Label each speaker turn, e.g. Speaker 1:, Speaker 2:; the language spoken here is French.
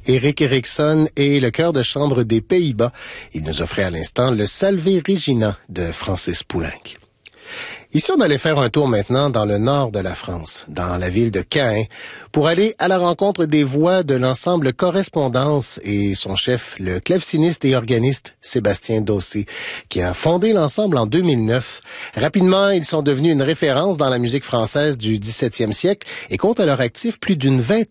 Speaker 1: Erik Erikson et le chœur de chambre des Pays-Bas. Il nous offrait à l'instant le Salve Regina de Francis Poulenc. Ici, on allait faire un tour maintenant dans le nord de la France, dans la ville de Caen, pour aller à la rencontre des voix de l'ensemble Correspondance et son chef, le claveciniste et organiste Sébastien Dossé, qui a fondé l'ensemble en 2009. Rapidement, ils sont devenus une référence dans la musique française du 17e siècle et comptent à leur actif plus d'une vingtaine